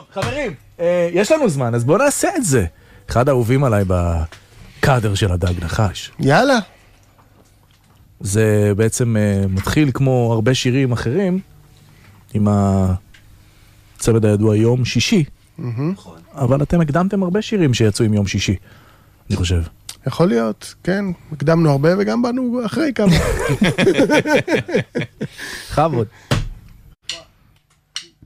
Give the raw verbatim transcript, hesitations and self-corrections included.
חברים, יש לנו זמן, אז בואו נעשה את זה. אחד האהובים עליי בקאדר של הדג נחש. יאללה. זה בעצם מתחיל כמו הרבה שירים אחרים, עם הצמד הידוע יום שישי. אבל אתם הקדמתם הרבה שירים שיצאו עם יום שישי, אני חושב. יכול להיות, כן. הקדמנו הרבה וגם באנו אחרי כמה. חבוד.